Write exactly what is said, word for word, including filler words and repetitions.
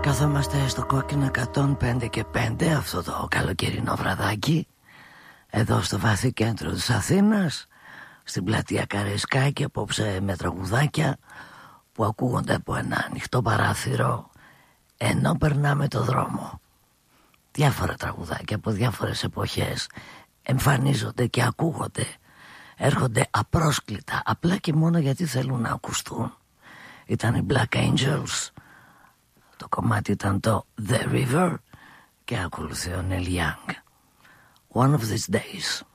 Καθόμαστε στο κόκκινο εκατόν πέντε και πέντε αυτό το καλοκαιρινό βραδάκι, εδώ στο βαθύ κέντρο της Αθήνας, στην πλατεία Καραϊσκάκη, απόψε με τραγουδάκια που ακούγονται από ένα ανοιχτό παράθυρο ενώ περνάμε το δρόμο. Διάφορα τραγουδάκια από διάφορες εποχές εμφανίζονται και ακούγονται, έρχονται απρόσκλητα, απλά και μόνο γιατί θέλουν να ακουστούν. Ήταν οι Black Angels, το κομμάτι ήταν το The River και ακολουθεί ο Neil Young, One of These Days.